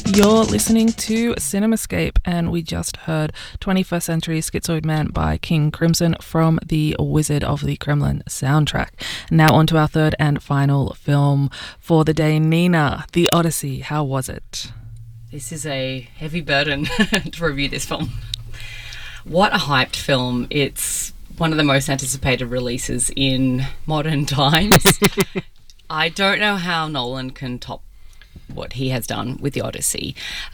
You're listening to Cinemascape, and we just heard 21st Century Schizoid Man by King Crimson from the Wizard of the Kremlin soundtrack. Now on to our third and final film for the day. Nina, The Odyssey. How was it? This is a heavy burden to review this film. What a hyped film. It's one of the most anticipated releases in modern times. I don't know how Nolan can top what he has done with The Odyssey.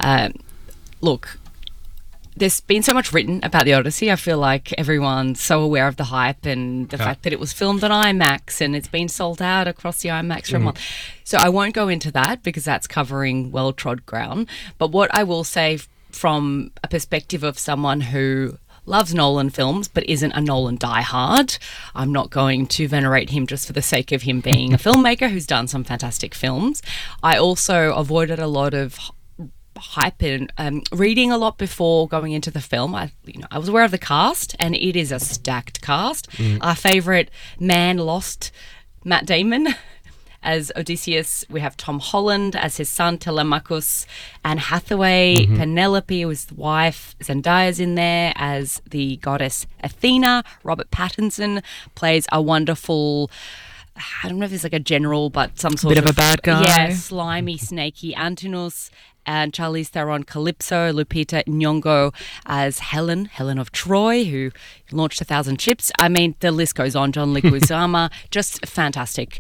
Look, there's been so much written about The Odyssey. I feel like everyone's so aware of the hype and the fact that it was filmed on IMAX and it's been sold out across the IMAX for a month. So I won't go into that because that's covering well-trod ground. But what I will say from a perspective of someone who loves Nolan films but isn't a Nolan diehard, I'm not going to venerate him just for the sake of him being a filmmaker who's done some fantastic films. I also avoided a lot of hype and reading a lot before going into the film. I was aware of the cast, and it is a stacked cast. Our favourite man lost, Matt Damon as Odysseus. We have Tom Holland as his son Telemachus, Anne Hathaway, Penelope was the wife, Zendaya's in there as the goddess Athena. Robert Pattinson plays a wonderful, I don't know if it's like a general, but some sort of a bad guy. Yeah, slimy, snaky Antinous. And Charlize Theron Calypso, Lupita Nyong'o as Helen of Troy, who launched 1,000 ships. I mean, the list goes on. John Leguizamo, just fantastic.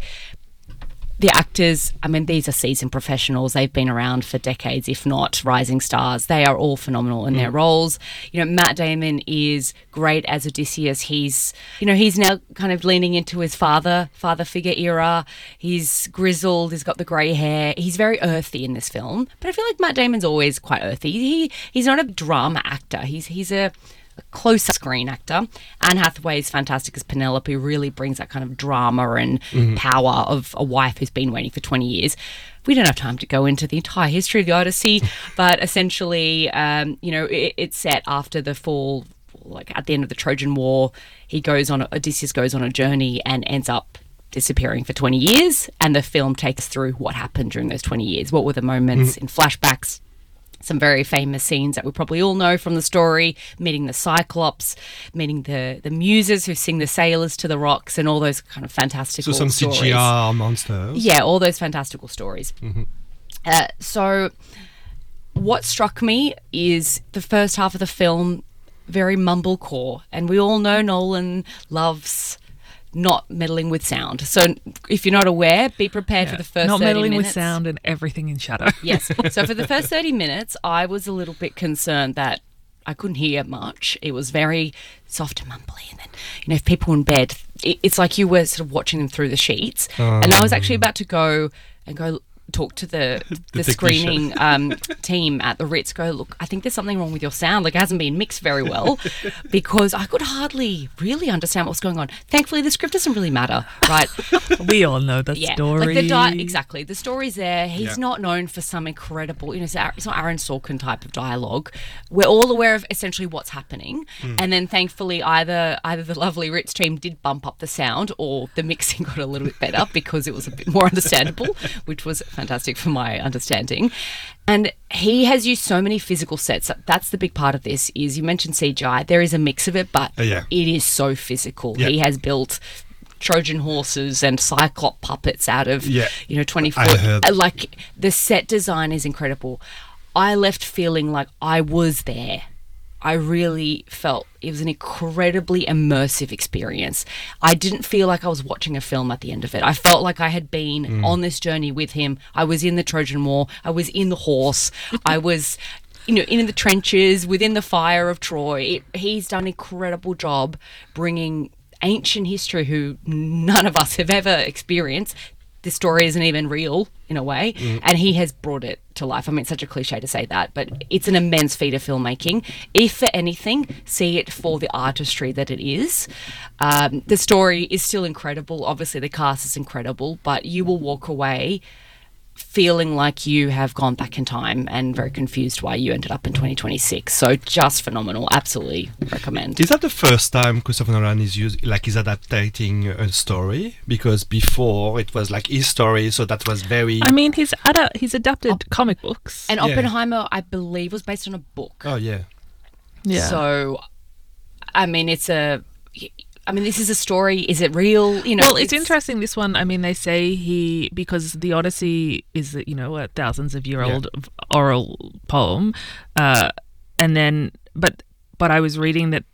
The actors, I mean, these are seasoned professionals. They've been around for decades, if not rising stars. They are all phenomenal in their roles. Matt Damon is great as Odysseus. He's now kind of leaning into his father figure era. He's grizzled. He's got the grey hair. He's very earthy in this film. But I feel like Matt Damon's always quite earthy. He's not a drama actor. He's a closer screen actor. Anne Hathaway is fantastic as Penelope, really brings that kind of drama and power of a wife who's been waiting for 20 years. We don't have time to go into the entire history of the Odyssey, but essentially, it's set after the fall, like at the end of the Trojan War. Odysseus goes on a journey and ends up disappearing for 20 years, and the film takes through what happened during those 20 years. What were the moments in flashbacks? Some very famous scenes that we probably all know from the story, meeting the Cyclops, meeting the muses who sing the sailors to the rocks, and all those kind of fantastical stories. So some CGI monsters. Yeah, all those fantastical stories. So what struck me is the first half of the film, very mumblecore, and we all know Nolan loves not meddling with sound. So if you're not aware, be prepared for the first 30 minutes. Not meddling with sound and everything in shadow. Yes. So for the first 30 minutes, I was a little bit concerned that I couldn't hear much. It was very soft and mumbly. And then, if people were in bed, it's like you were sort of watching them through the sheets. And I was actually about to go talk to the screening team at the Ritz, go, look, I think there's something wrong with your sound. Like, it hasn't been mixed very well, because I could hardly really understand what's going on. Thankfully, the script doesn't really matter, right? We all know the story. Like exactly. The story's there. He's not known for some incredible, it's not Aaron Sorkin type of dialogue. We're all aware of essentially what's happening. And then thankfully, either the lovely Ritz team did bump up the sound, or the mixing got a little bit better because it was a bit more understandable, which was fantastic for my understanding. And he has used so many physical sets. That's the big part of this. Is you mentioned CGI. There is a mix of it, but it is so physical. He has built Trojan horses and Cyclop puppets out of 20 foot. Like, the set design is incredible. I left feeling like I was there. I really felt it was an incredibly immersive experience. I didn't feel like I was watching a film at the end of it. I felt like I had been on this journey with him. I was in the Trojan War. I was in the horse. I was, in the trenches, within the fire of Troy. He's done an incredible job bringing ancient history who none of us have ever experienced. This story isn't even real in a way, and he has brought it to life. I mean, it's such a cliche to say that, but it's an immense feat of filmmaking. If for anything, see it for the artistry that it is. The story is still incredible. Obviously, the cast is incredible, but you will walk away feeling like you have gone back in time and very confused why you ended up in 2026. So just phenomenal. Absolutely recommend. Is that the first time Christopher Nolan is adapting a story? Because before it was like his story, so that was very. I mean, he's adapted comic books. And Oppenheimer, I believe, was based on a book. Oh yeah. Yeah. So, I mean, this is a story. Is it real? You know. Well, it's interesting. This one. I mean, they say because the Odyssey is a thousands of year old oral poem, and then but I was reading that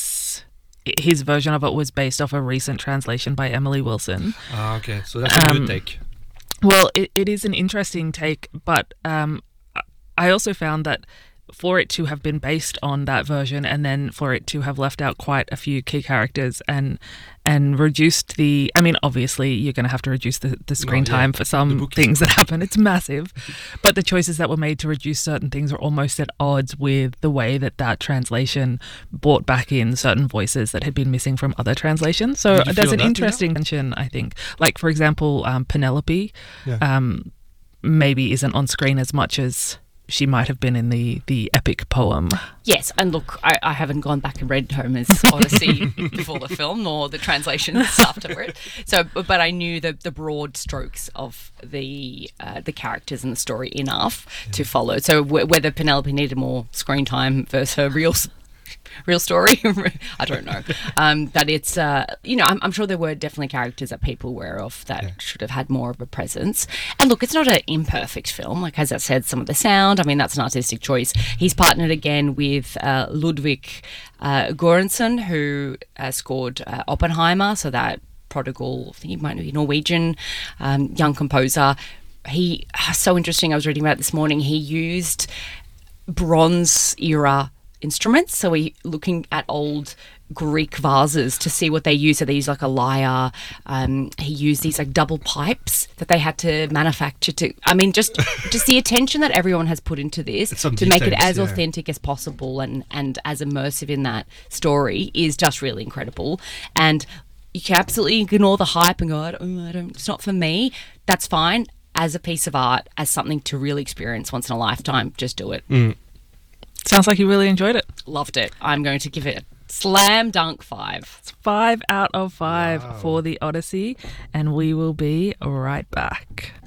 his version of it was based off a recent translation by Emily Wilson. Ah, okay. So that's a good take. Well, it is an interesting take, but I also found that for it to have been based on that version and then for it to have left out quite a few key characters and reduced I mean, obviously you're going to have to reduce the screen time for some things that happen. It's massive. But the choices that were made to reduce certain things are almost at odds with the way that translation brought back in certain voices that had been missing from other translations. So there's an interesting tension, I think. Like, for example, Penelope maybe isn't on screen as much as she might have been in the epic poem. Yes, and look, I haven't gone back and read Homer's Odyssey before the film, nor the translations after it. So, but I knew the broad strokes of the characters and the story enough to follow. So whether Penelope needed more screen time versus her real story, I don't know. But it's I'm sure there were definitely characters that people were aware of that should have had more of a presence. And look, it's not an imperfect film. Like, as I said, some of the sound, I mean, that's an artistic choice. He's partnered again with Ludwig Göransson, who scored Oppenheimer, so that prodigal, I think he might be Norwegian, young composer. So interesting, I was reading about it this morning, he used Bronze era instruments. So we're looking at old Greek vases to see what they use. So they use like a lyre. He used these like double pipes that they had to manufacture just the attention that everyone has put into this to make it as authentic as possible and as immersive in that story is just really incredible. And you can absolutely ignore the hype and go, it's not for me. That's fine. As a piece of art, as something to really experience once in a lifetime, just do it. Sounds like you really enjoyed it. Loved it. I'm going to give it a slam dunk 5. It's 5 out of 5 for the Odyssey, and we will be right back.